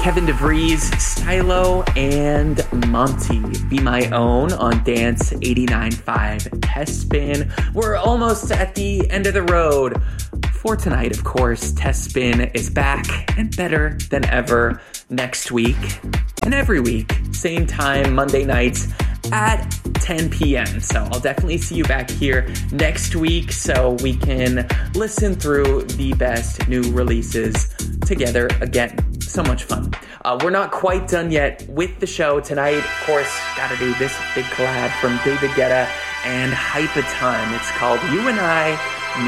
Kevin DeVries, Stylo, and Monty. Be My Own on Dance 89.5 Test Spin. We're almost at the end of the road for tonight, of course. Test Spin is back and better than ever next week and every week. Same time, Monday nights at 10 p.m. So I'll definitely see you back here next week so we can listen through the best new releases together again. So much fun. We're not quite done yet with the show tonight. Of course, gotta do this big collab from David Guetta and Hype a Ton. It's called You and I